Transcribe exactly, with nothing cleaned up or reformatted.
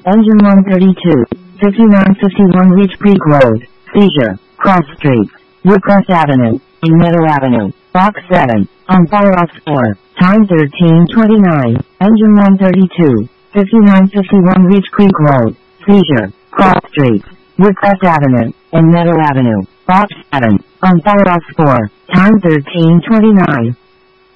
Engine one thirty-two, fifty-nine fifty-one Reach Creek Road, Seizure, Cross Street, Woodcrest Avenue, in Meadow Avenue, Box seven, on fire off four, time thirteen twenty-nine, Engine one thirty-two, fifty-nine fifty-one Reach Creek Road, Seizure, Cross Street, Woodcrest Avenue, in Meadow Avenue, Box seven, on fire off four, time thirteen twenty-nine.